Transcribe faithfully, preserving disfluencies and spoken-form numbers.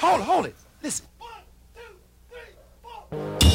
hold it, hold it. Listen. One, two, three, four.